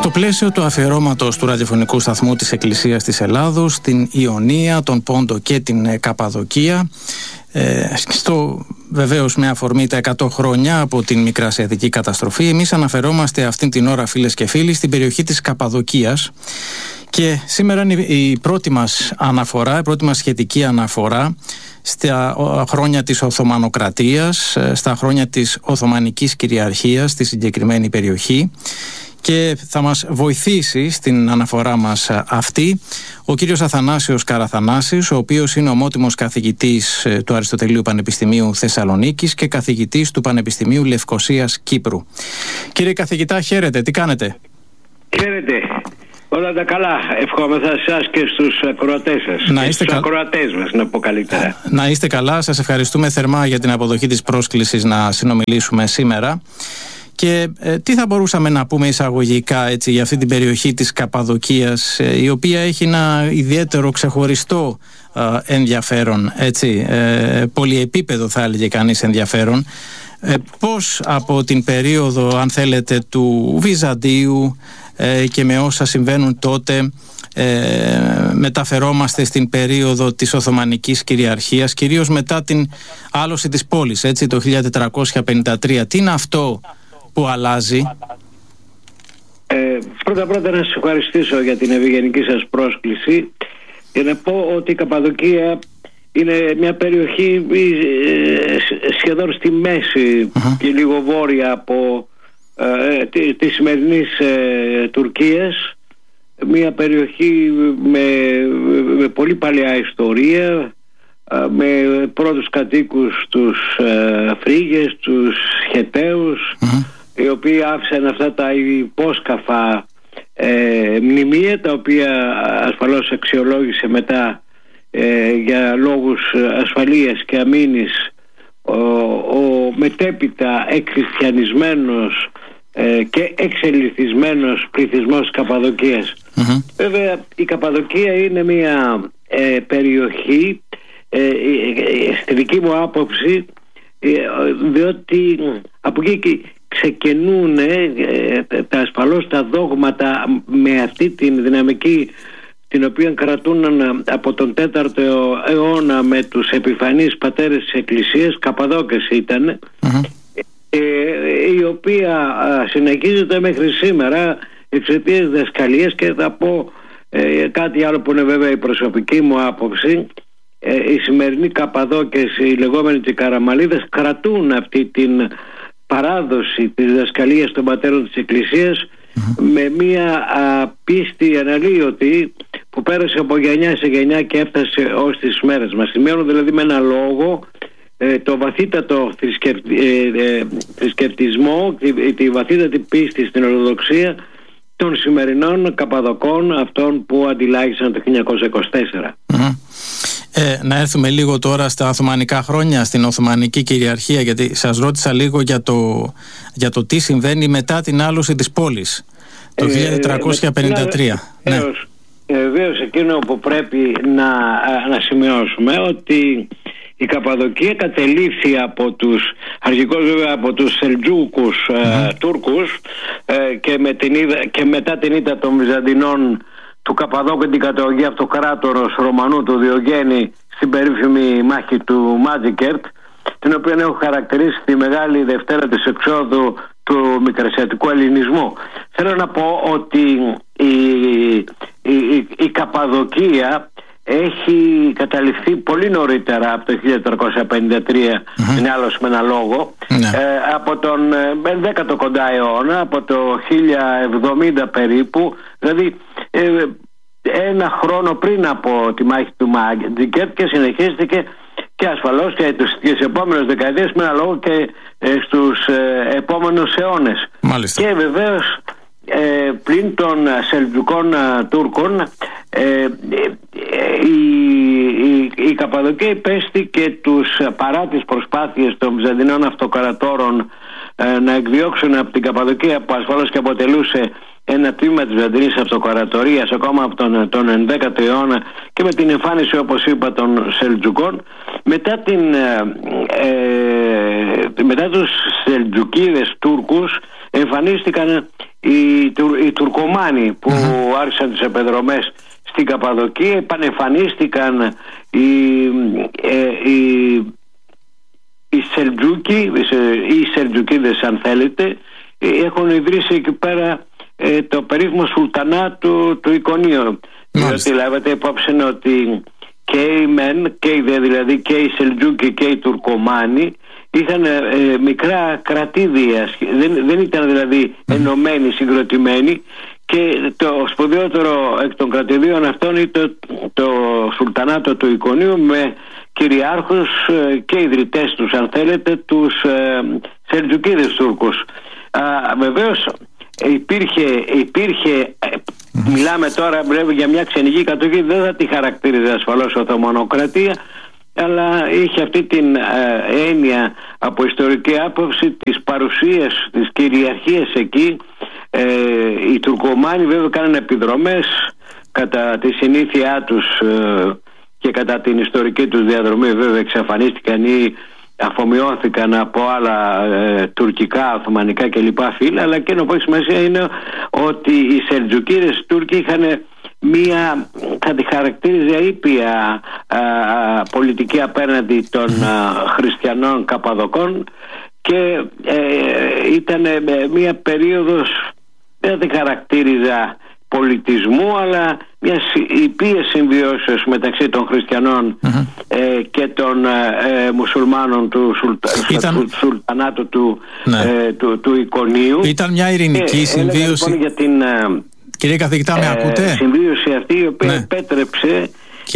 Στο πλαίσιο του αφιερώματος του ραδιοφωνικού σταθμού της Εκκλησίας της Ελλάδος στην Ιωνία, τον Πόντο και την Καπαδοκία, βεβαίως με αφορμή τα 100 χρόνια από την Μικρασιατική καταστροφή, εμείς αναφερόμαστε αυτήν την ώρα, φίλες και φίλοι, στην περιοχή της Καπαδοκίας. Και σήμερα είναι η πρώτη μας αναφορά, η πρώτη μας σχετική αναφορά στα χρόνια της Οθωμανοκρατίας, στα χρόνια της Οθωμανικής κυριαρχίας στη συγκεκριμένη περιοχή. Και θα μας βοηθήσει στην αναφορά μας αυτή ο κύριος Αθανάσιος Καραθανάσης, ο οποίος είναι ομότιμος καθηγητής του Αριστοτελείου Πανεπιστημίου Θεσσαλονίκης και καθηγητής του Πανεπιστημίου Λευκωσίας Κύπρου. Κύριε καθηγητά, χαίρετε, τι κάνετε? Χαίρετε. Όλα τα καλά. Ευχόμεθα σε εσάς και στους ακροατές σας. Να είστε στους ακροατές μας, να πω καλύτερα. Να είστε καλά. Σας ευχαριστούμε θερμά για την αποδοχή της πρόσκλησης να συνομιλήσουμε σήμερα. Και τι θα μπορούσαμε να πούμε εισαγωγικά έτσι, για αυτή την περιοχή της Καπαδοκίας, η οποία έχει ένα ιδιαίτερο ξεχωριστό ενδιαφέρον, έτσι, πολυεπίπεδο θα έλεγε κανείς ενδιαφέρον. Πώς από την περίοδο, αν θέλετε, του Βυζαντίου και με όσα συμβαίνουν τότε μεταφερόμαστε στην περίοδο της Οθωμανικής κυριαρχίας, κυρίως μετά την άλωση της πόλης, έτσι, το 1453. Τι είναι αυτό που αλλάζει? Πρώτα να σας ευχαριστήσω για την ευγενική σας πρόσκληση και να πω ότι η Καπαδοκία είναι μια περιοχή σχεδόν στη μέση και λίγο βόρεια από της σημερινής Τουρκίας, μια περιοχή με πολύ παλιά ιστορία, με πρώτους κατοίκους τους Φρίγες, τους Χεταίους, οι οποίοι άφησαν αυτά τα υπόσκαφα μνημεία, τα οποία ασφαλώς αξιολόγησε μετά για λόγους ασφαλείας και αμήνης ο μετέπειτα εκχριστιανισμένος και εξελιχθισμένος πληθυσμός της Καπαδοκίας. Βέβαια η Καπαδοκία είναι μια περιοχή, στη δική μου άποψη, διότι από εκεί ξεκινούν ασφαλώς τα δόγματα με αυτή την δυναμική την οποία κρατούν από τον 4ο αιώνα με τους επιφανείς πατέρες της Εκκλησίας, Καπαδόκες ήταν, η οποία συνεχίζεται μέχρι σήμερα εξαιτίας διδασκαλίας. Και θα πω κάτι άλλο που είναι βέβαια η προσωπική μου άποψη. Οι σημερινοί Καπαδόκες, οι λεγόμενοι Τσικαραμαλίδες, κρατούν αυτή την παράδοση της διδασκαλίας των πατέρων της Εκκλησίας με μια πίστη αναλύωτη που πέρασε από γενιά σε γενιά και έφτασε ως τις μέρες μας. Σημαίνουν δηλαδή με ένα λόγο το βαθύτατο θρησκευτισμό, τη βαθύτατη πίστη στην Ορθοδοξία των σημερινών Καπαδοκών, αυτών που αντιλάγησαν το 1924. Να έρθουμε λίγο τώρα στα Οθωμανικά χρόνια, στην Οθωμανική κυριαρχία, γιατί σας ρώτησα λίγο για το τι συμβαίνει μετά την άλωση της πόλης το 1453. Βεβαίως εκείνο που πρέπει να σημειώσουμε ότι η Καπαδοκία κατελήφθη από τους αρχικώς βέβαια από τους Σελτζούκους Τούρκους και μετά την ήττα των Βυζαντινών του Καπαδόκου την καταγωγή αυτοκράτορος Ρωμανού του Διογέννη στην περίφημη μάχη του Μάτζικερτ, την οποία έχω χαρακτηρίσει τη μεγάλη Δευτέρα της εξόδου του Μικρασιατικού Ελληνισμού. Θέλω να πω ότι η Καπαδοκία έχει καταληφθεί πολύ νωρίτερα από το 1453 την άλωση με ένα λόγο, από τον 10ο κοντά αιώνα, από το 1070 περίπου, δηλαδή ένα χρόνο πριν από τη μάχη του Μάτζικερτ, και συνεχίστηκε και ασφαλώς και τις επόμενες δεκαετίες με ένα λόγο και στους επόμενους αιώνες. Μάλιστα. Και βεβαίως πλην των Σελτζουκών Τούρκων η Καπαδοκία υπέστη και παρά τις προσπάθειες των Βυζαντινών αυτοκρατόρων να εκδιώξουν από την Καπαδοκία, που ασφαλώς και αποτελούσε ένα τμήμα της Βυζαντινής αυτοκρατορίας ακόμα από τον 11ο αιώνα, και με την εμφάνιση, όπως είπα, των Σελτζουκών, μετά τους Σελτζουκίδες Τούρκους εμφανίστηκαν οι Τουρκομάνοι που άρχισαν τις επεδρομές στην Καπαδοκία, επανεμφανίστηκαν οι Σελτζούκοι, οι Σελτζουκίδες αν θέλετε, έχουν ιδρύσει εκεί πέρα το περίφημο Σουλτανάτο του Ικονίου. Διότι λάβετε υπόψη ότι και οι μεν και οι δε, δηλαδή και οι Σελτζούκοι και οι Τουρκομάνοι, είχαν μικρά κρατήδια, δεν ήταν δηλαδή ενωμένοι, συγκροτημένοι, και το σπουδαιότερο εκ των κρατηδίων αυτών ήταν το Σουλτανάτο του Ικονίου, με κυριάρχους και ιδρυτές τους αν θέλετε τους Σελτζουκίδες Τούρκους. Βεβαίως υπήρχε μιλάμε τώρα για μια ξενική κατοχή, δεν θα τη χαρακτήριζε ασφαλώς Οθωμανοκρατία, αλλά είχε αυτή την έννοια από ιστορική άποψη της παρουσίας, της κυριαρχίας εκεί. Οι Τουρκομάνοι βέβαια κάνανε επιδρομές κατά τη συνήθειά τους και κατά την ιστορική τους διαδρομή, βέβαια εξαφανίστηκαν ή αφομοιώθηκαν από άλλα τουρκικά, οθωμανικά κλπ. Φύλλα, αλλά και που έχει σημασία είναι ότι οι Σελτζουκίδες Τούρκοι είχαν μία, θα τη χαρακτήριζε ήπια πολιτική απέναντι των χριστιανών Καπαδοκών, και ήταν μία περίοδος, δεν τη χαρακτήριζα πολιτισμού, αλλά μια ήπια συμβιώσεως μεταξύ των χριστιανών και των μουσουλμάνων του Σουλτανάτου του Ικονίου. Ήταν μια ειρηνική συμβίωση. Λοιπόν, για την κύριε καθηγητά, με ακούτε? Συμβίωση αυτή, η οποία επέτρεψε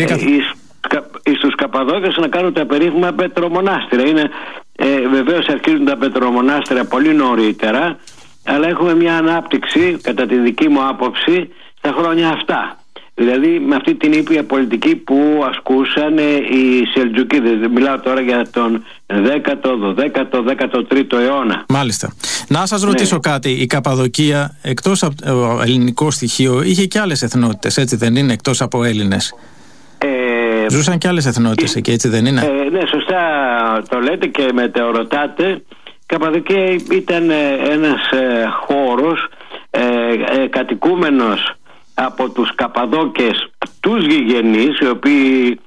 στους Καπαδόκες να κάνουν τα περίφημα πετρομονάστηρα. Βεβαίως αρχίζουν τα πετρομονάστηρα πολύ νωρίτερα, αλλά έχουμε μια ανάπτυξη, κατά τη δική μου άποψη, στα χρόνια αυτά. Δηλαδή με αυτή την ήπια πολιτική που ασκούσαν οι Σελτζουκίδες. Μιλάω τώρα για τον 10ο, 12ο, 13ο αιώνα. Μάλιστα. Να σας ρωτήσω κάτι. Η Καπαδοκία, εκτός από το ελληνικό στοιχείο, είχε και άλλες εθνότητες, έτσι δεν είναι, εκτός από Έλληνες? Ζούσαν και άλλες εθνότητες εκεί, έτσι δεν είναι? Ναι, σωστά το λέτε και μετεωρωτάτε. Η Καπαδοκία ήταν ένας χώρος κατοικούμενος από τους Καπαδόκες τους γηγενείς, οι οποίοι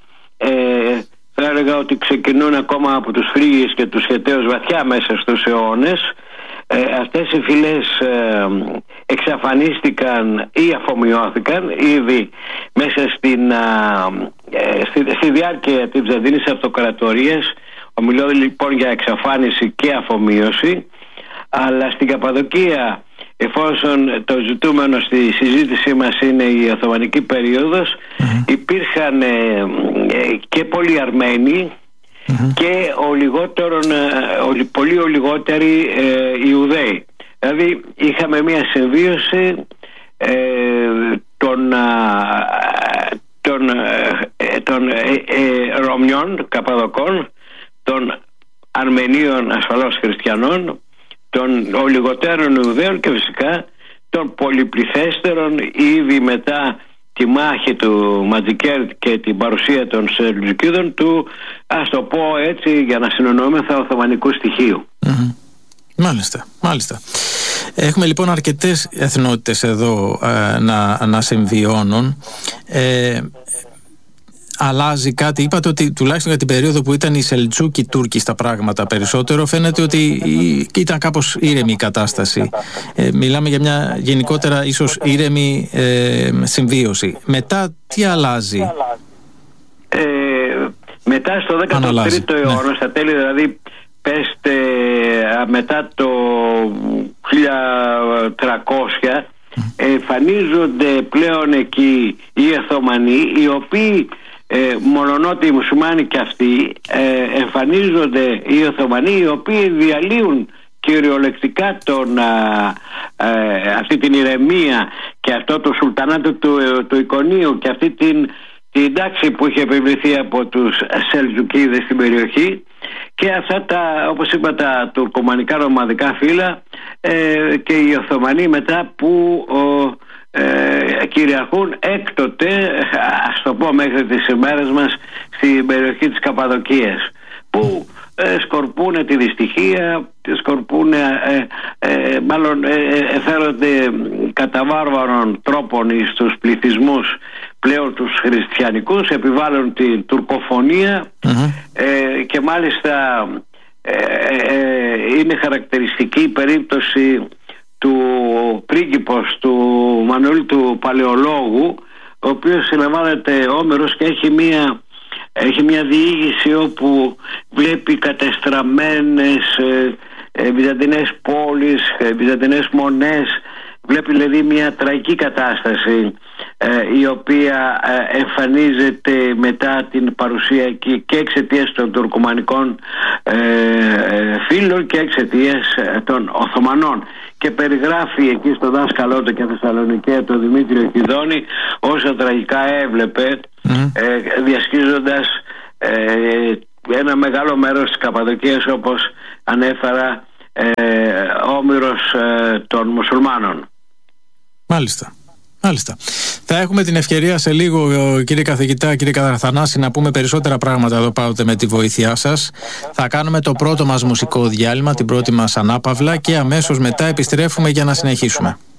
θα έλεγα ότι ξεκινούν ακόμα από τους Φρίγιες και τους Χεταίους βαθιά μέσα στους αιώνες. Αυτές οι φυλές εξαφανίστηκαν ή αφομοιώθηκαν ήδη μέσα στη διάρκεια της Βυζαντινής Αυτοκρατορίας. Ομιλώ λοιπόν για εξαφάνιση και αφομοίωση, αλλά στην Καπαδοκία, εφόσον το ζητούμενο στη συζήτησή μας είναι η Οθωμανική περίοδος, υπήρχαν και πολλοί Αρμένοι και πολύ λιγότεροι Ιουδαίοι. Δηλαδή είχαμε μια συμβίωση των Ρωμιών, Καπαδοκών, των Αρμενίων ασφαλώς χριστιανών, των ολιγοτέρων Ιουδαίων και φυσικά των πολυπληθέστερων ήδη μετά τη μάχη του Ματζικέρ και την παρουσία των Σελτζουκίδων του, ας το πω έτσι για να συνεννοούμεθα, Οθωμανικού στοιχείου. Μάλιστα. Έχουμε λοιπόν αρκετές εθνότητες εδώ να συμβιώνουν. Αλλάζει κάτι? Είπατε ότι τουλάχιστον για την περίοδο που ήταν οι Σελτζούκοι Τούρκοι στα πράγματα περισσότερο, φαίνεται ότι ήταν κάπως ήρεμη η κατάσταση. Μιλάμε για μια γενικότερα ίσως ήρεμη συμβίωση. Μετά τι αλλάζει? Μετά στο 13ο αιώνα, στα τέλη δηλαδή πέστε μετά το 1300, εμφανίζονται πλέον εκεί οι Οθωμανοί, οι οποίοι μολονότι οι μουσουλμάνοι και αυτοί, εμφανίζονται οι Οθωμανοί, οι οποίοι διαλύουν κυριολεκτικά αυτή την ηρεμία και αυτό το Σουλτανάτο του Ικονίου και αυτή την τάξη που είχε επιβληθεί από τους Σελτζουκίδες στην περιοχή, και αυτά όπως είπα τα τουρκομανικά νομαδικά φύλλα και οι Οθωμανοί μετά που κυριαρχούν έκτοτε, ας το πω μέχρι τις ημέρες μας, στην περιοχή της Καπαδοκίας, που σκορπούνε τη δυστυχία, σκορπούνε μάλλον εφέρονται κατά βάρβαρων τρόπων στους πληθυσμούς πλέον τους χριστιανικούς, επιβάλλουν την τουρκοφωνία και μάλιστα είναι χαρακτηριστική η περίπτωση του πρίγκιπος του Μανουήλ του Παλαιολόγου, ο οποίος συλλαμβάνεται όμηρος και έχει μια διήγηση όπου βλέπει κατεστραμμένες βυζαντινές πόλεις, βυζαντινές μονές, βλέπει δηλαδή μια τραγική κατάσταση η οποία εμφανίζεται μετά την παρουσία εκεί και εξαιτίας των τουρκομανικών φίλων και εξαιτίας των Οθωμανών, και περιγράφει εκεί στο δάσκαλό του και Θεσσαλονικαία, τον Δημήτριο Κιδώνη, όσα τραγικά έβλεπε διασχίζοντας ένα μεγάλο μέρος της Καπαδοκίας, όπως ανέφερα, όμηρος των μουσουλμάνων. Μάλιστα. Θα έχουμε την ευκαιρία σε λίγο, κύριε καθηγητά, κύριε Καραθανάση, να πούμε περισσότερα πράγματα εδώ πάντοτε με τη βοήθειά σας. Θα κάνουμε το πρώτο μας μουσικό διάλειμμα, την πρώτη μας ανάπαυλα, και αμέσως μετά επιστρέφουμε για να συνεχίσουμε.